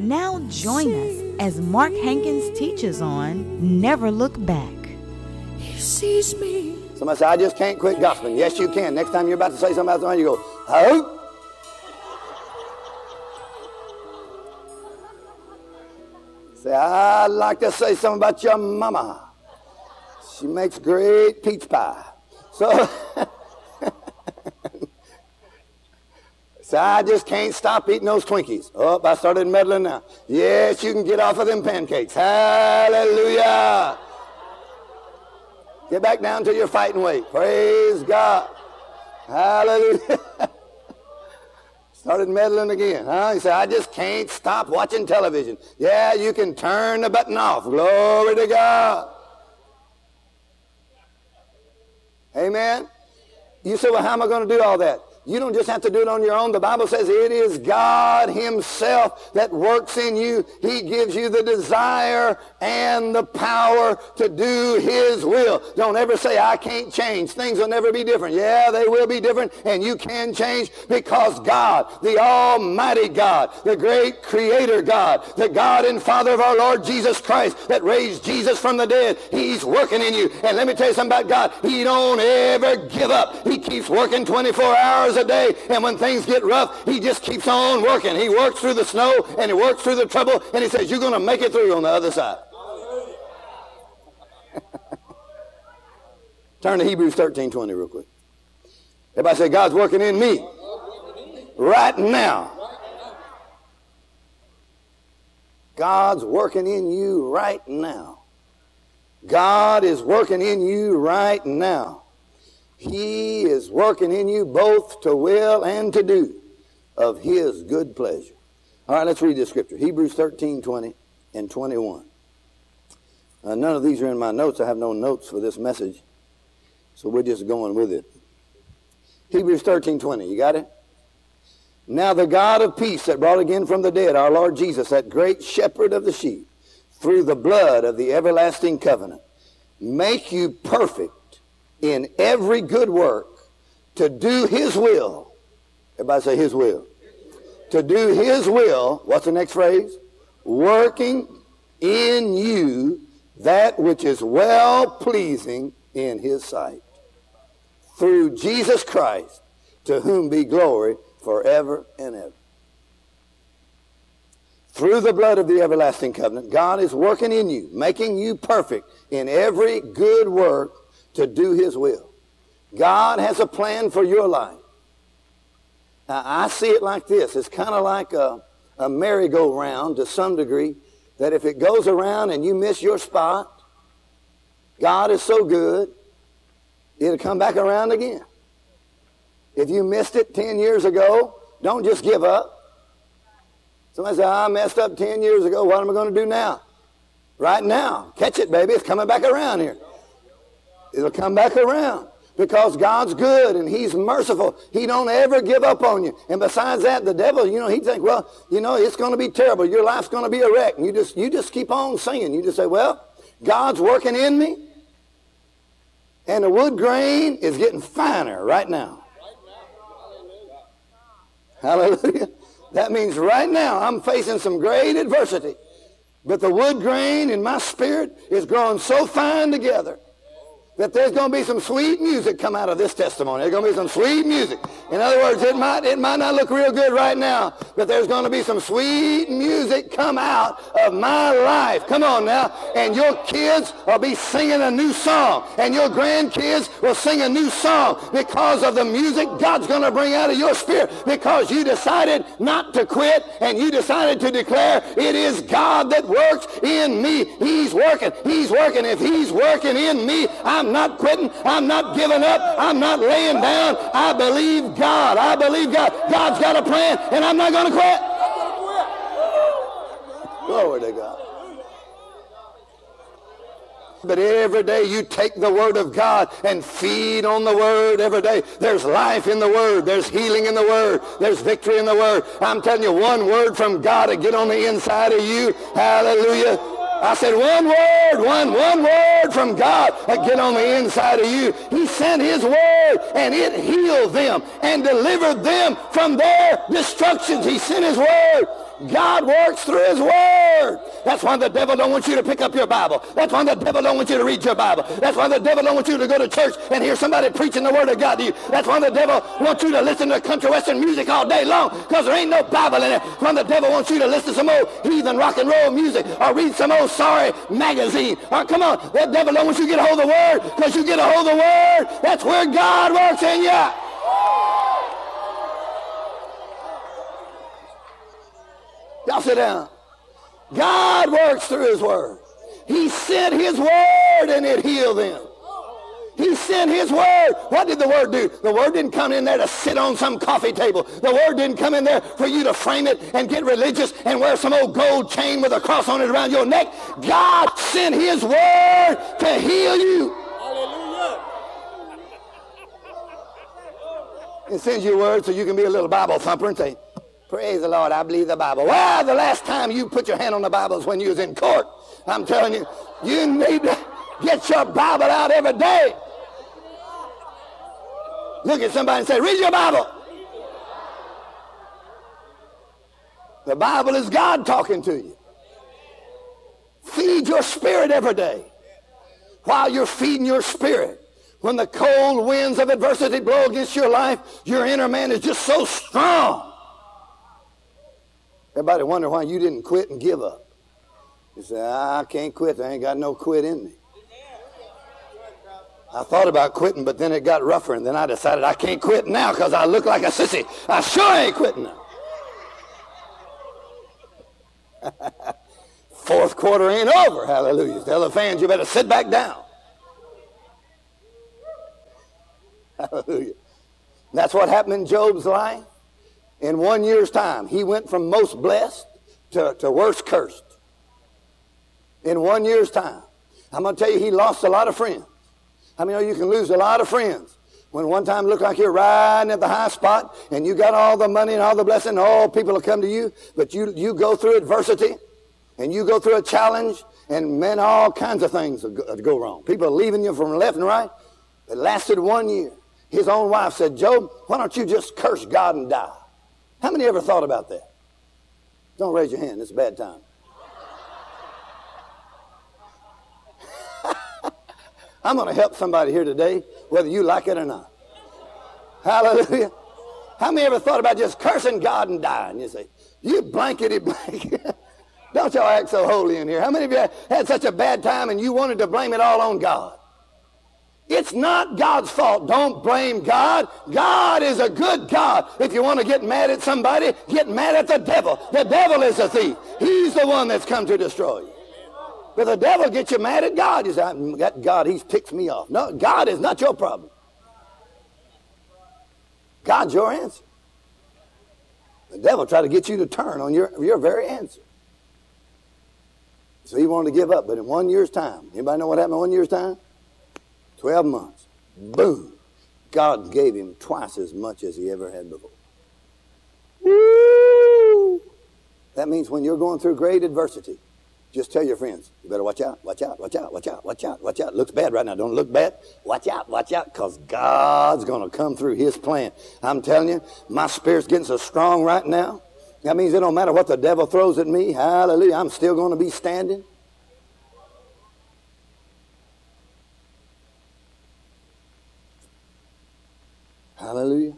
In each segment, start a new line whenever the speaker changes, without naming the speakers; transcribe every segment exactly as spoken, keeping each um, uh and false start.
Now join us as Mark Hankins teaches on Never Look Back.
He sees me.
Somebody say, I just can't quit gospeling. Yes, you can. Next time you're about to say something about something, you go, oh. Say, I'd like to say something about your mama. She makes great peach pie. So, so I just can't stop eating those Twinkies. Oh, I started meddling now. Yes, you can get off of them pancakes. Hallelujah. Get back down to your fighting weight. Praise God. Hallelujah. Started meddling again. Huh? He said, I just can't stop watching television. Yeah, you can turn the button off. Glory to God. Amen. You say, well, how am I going to do all that? You don't just have to do it on your own. The Bible says it is God himself that works in you. He gives you the desire and the power to do his will. Don't ever say, I can't change. Things will never be different. Yeah, they will be different, and you can change because God, the Almighty God, the great Creator God, the God and Father of our Lord Jesus Christ that raised Jesus from the dead, he's working in you. And let me tell you something about God. He don't ever give up. He keeps working twenty-four hours a day, and when things get rough, he just keeps on working. He works through the snow, and he works through the trouble, and he says, you're going to make it through on the other side. Turn to Hebrews thirteen twenty real quick. Everybody say, God's working in me right now. God's working in you right now. God is working in you right now. He is working in you both to will and to do of his good pleasure. All right, let's read this scripture. Hebrews thirteen twenty and twenty-one. Uh, none of these are in my notes. I have no notes for this message, so we're just going with it. Hebrews thirteen twenty, you got it? Now the God of peace that brought again from the dead our Lord Jesus, that great shepherd of the sheep, through the blood of the everlasting covenant, make you perfect in every good work to do his will. Everybody say his will. To do his will, what's the next phrase? Working in you that which is well-pleasing in his sight. Through Jesus Christ, to whom be glory forever and ever. Through the blood of the everlasting covenant, God is working in you, making you perfect in every good work to do his will. God has a plan for your life. Now, I see it like this. It's kind of like a, a merry-go-round to some degree, that if it goes around and you miss your spot, God is so good, it'll come back around again. If you missed it ten years ago, don't just give up. Somebody say, I messed up ten years ago. What am I going to do now? Right now. Catch it, baby. It's coming back around here. It'll come back around because God's good and he's merciful. He don't ever give up on you. And besides that, the devil, you know, he'd think, well, you know, it's going to be terrible. Your life's going to be a wreck. And you just, you just keep on singing. You just say, well, God's working in me. And the wood grain is getting finer right now. Hallelujah. That means right now I'm facing some great adversity. But the wood grain in my spirit is growing so fine together that there's going to be some sweet music come out of this testimony. There's going to be some sweet music. In other words, it might, it might not look real good right now, but there's going to be some sweet music come out of my life. Come on now. And your kids will be singing a new song. And your grandkids will sing a new song because of the music God's going to bring out of your spirit, because you decided not to quit and you decided to declare, it is God that works in me. He's working. He's working. If he's working in me, I'm not quitting. I'm not giving up. I'm not laying down. I believe God. I believe God. God's got a plan, and I'm not going to quit. Glory to God. But every day you take the Word of God and feed on the Word every day. There's life in the Word. There's healing in the Word. There's victory in the Word. I'm telling you, one word from God to get on the inside of you. Hallelujah. I said one word, one, one word from God that get on the inside of you. He sent his word and it healed them and delivered them from their destructions. He sent his word. God works through his word. That's why the devil don't want you to pick up your Bible. That's why the devil don't want you to read your Bible. That's why the devil don't want you to go to church and hear somebody preaching the word of God to you. That's why the devil wants you to listen to country western music all day long, because there ain't no Bible in it. That's why the devil wants you to listen to some old heathen rock and roll music or read some old sorry magazine. Or come on, the devil don't want you to get a hold of the word, because you get a hold of the word, that's where God works in you. Y'all sit down. God works through his word. He sent his word and it healed them. He sent his word. What did the word do? The word didn't come in there to sit on some coffee table. The word didn't come in there for you to frame it and get religious and wear some old gold chain with a cross on it around your neck. God sent his word to heal you. Hallelujah. It sends you a word so you can be a little Bible thumper and say, praise the Lord, I believe the Bible. Well, the last time you put your hand on the Bible is when you was in court. I'm telling you, you need to get your Bible out every day. Look at somebody and say, read your Bible. The Bible is God talking to you. Feed your spirit every day. While you're feeding your spirit, when the cold winds of adversity blow against your life, your inner man is just so strong. Everybody wonder why you didn't quit and give up. You say, I can't quit. I ain't got no quit in me. I thought about quitting, but then it got rougher, and then I decided I can't quit now because I look like a sissy. I sure ain't quitting now. Fourth quarter ain't over. Hallelujah. Tell the fans, you better sit back down. Hallelujah. That's what happened in Job's life. In one year's time, he went from most blessed to, to worst cursed. In one year's time. I'm going to tell you, he lost a lot of friends. How many of you can lose a lot of friends when one time look like you're riding at the high spot and you got all the money and all the blessing, all people will come to you, but you, you go through adversity and you go through a challenge, and man, all kinds of things will go, go wrong. People are leaving you from left and right. It lasted one year. His own wife said, Job, why don't you just curse God and die? How many ever thought about that? Don't raise your hand. It's a bad time. I'm going to help somebody here today, whether you like it or not. Hallelujah. How many ever thought about just cursing God and dying? You say, you blankety blank. Don't y'all act so holy in here. How many of you had such a bad time and you wanted to blame it all on God? It's not God's fault. Don't blame God. God is a good God. If you want to get mad at somebody, get mad at the devil. The devil is a thief. He's the one that's come to destroy you. But the devil gets you mad at God. You say, that God, he ticks me off. No, God is not your problem. God's your answer. The devil tried to get you to turn on your, your very answer. So he wanted to give up. But in one year's time, anybody know what happened in one year's time? Twelve months. Boom. God gave him twice as much as he ever had before. Woo! That means when you're going through great adversity, just tell your friends, you better watch out, watch out, watch out, watch out, watch out, watch out. It looks bad right now. Don't look bad. Watch out, watch out, because God's going to come through his plan. I'm telling you, my spirit's getting so strong right now. That means it don't matter what the devil throws at me. Hallelujah. I'm still going to be standing. Hallelujah.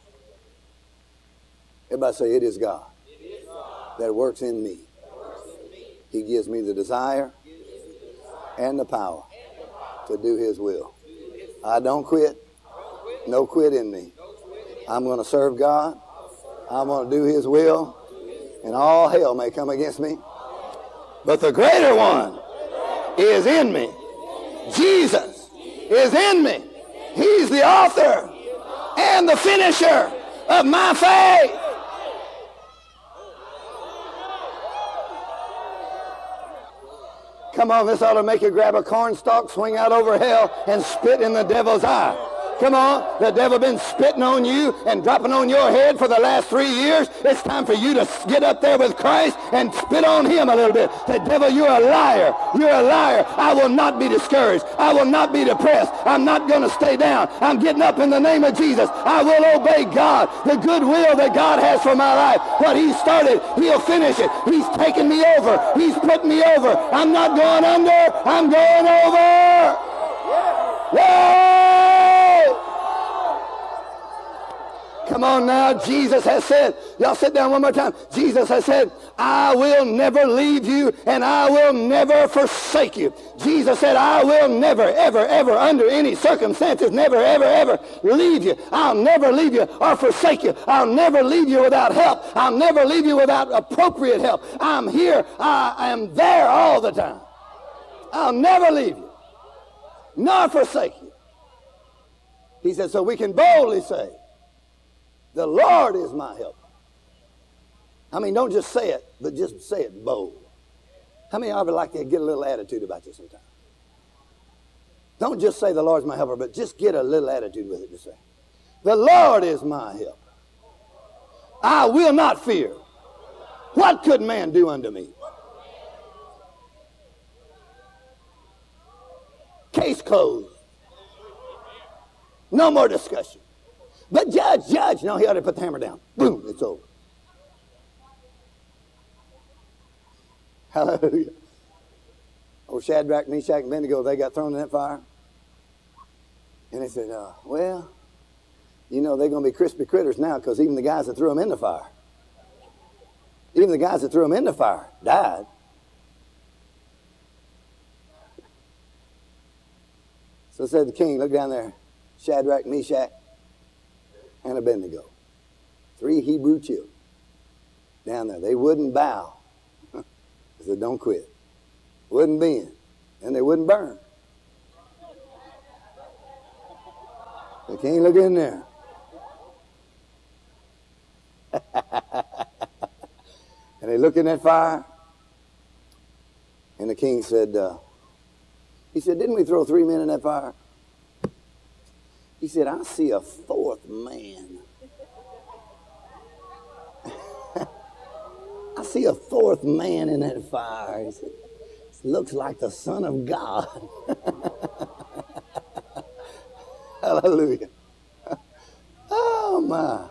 Everybody say, it is God, it is God that works in me. He gives me the desire and the power to do his will. I don't quit. No quit in me. I'm going to serve God. I'm going to do his will. And all hell may come against me. But the greater one is in me. Jesus is in me. He's the author and the finisher of my faith. Come on, this ought to make you grab a cornstalk, swing out over hell, and spit in the devil's eye. Come on. The devil been spitting on you and dropping on your head for the last three years. It's time for you to get up there with Christ and spit on him a little bit. The devil, you're a liar. You're a liar. I will not be discouraged. I will not be depressed. I'm not going to stay down. I'm getting up in the name of Jesus. I will obey God. The good will that God has for my life. What he started, he'll finish it. He's taking me over. He's putting me over. I'm not going under. I'm going over. Whoa! Come on now. Jesus has said, y'all sit down one more time. Jesus has said, I will never leave you and I will never forsake you. Jesus said, I will never, ever, ever, under any circumstances, never, ever, ever leave you. I'll never leave you or forsake you. I'll never leave you without help. I'll never leave you without appropriate help. I'm here. I am there all the time. I'll never leave you, nor forsake you. He said, so we can boldly say, the Lord is my helper. I mean, don't just say it, but just say it bold. How many of y'all would like to get a little attitude about you sometimes? Don't just say the Lord's my helper, but just get a little attitude with it to say, the Lord is my helper. I will not fear. What could man do unto me? Case closed. No more discussion. But judge, judge. No, he ought to put the hammer down. Boom, it's over. Hallelujah. Oh, Shadrach, Meshach, and Abednego, they got thrown in that fire. And they said, uh, well, you know, they're going to be crispy critters now because even the guys that threw them in the fire, even the guys that threw them in the fire died. So said the king, look down there, Shadrach, Meshach, and Abednego. Three Hebrew children down there. They wouldn't bow. They said, don't quit. Wouldn't bend. And they wouldn't burn. The king looked in there. And they looked in that fire. And the king said, uh, he said, didn't we throw three men in that fire? He said, I see a fourth man. I see a fourth man in that fire. He said, looks like the Son of God. Hallelujah. Oh, my.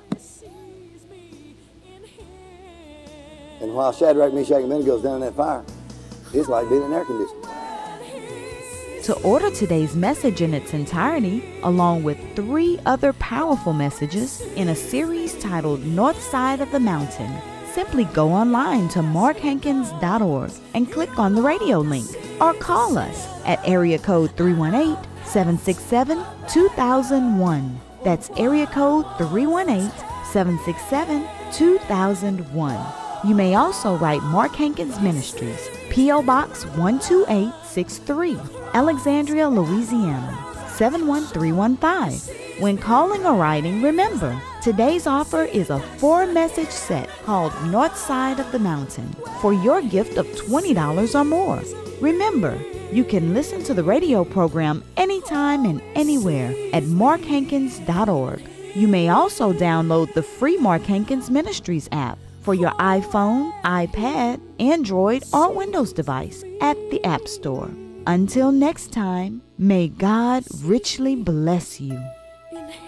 And while Shadrach, Meshach, and Abednego goes down in that fire, it's like being in air conditioning.
To order today's message in its entirety, along with three other powerful messages in a series titled North Side of the Mountain, simply go online to mark hankins dot org and click on the radio link, or call us at area code three one eight, seven six seven, two thousand one. That's area code three one eight, seven six seven, two thousand one. You may also write Mark Hankins Ministries, P O Box one two eight six three, Alexandria, Louisiana, seven one three one five. When calling or writing, remember, today's offer is a four-message set called North Side of the Mountain for your gift of twenty dollars or more. Remember, you can listen to the radio program anytime and anywhere at mark hankins dot org. You may also download the free Mark Hankins Ministries app for your iPhone, iPad, Android, or Windows device at the App Store. Until next time, may God richly bless you.